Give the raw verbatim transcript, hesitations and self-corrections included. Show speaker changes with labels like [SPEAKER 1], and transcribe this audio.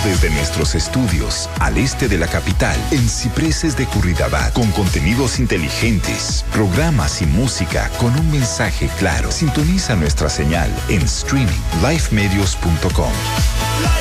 [SPEAKER 1] desde nuestros estudios al este de la capital, en Cipreses de Curridabat, con contenidos inteligentes, programas y música con un mensaje claro. Sintoniza nuestra señal en streaming live medios punto com.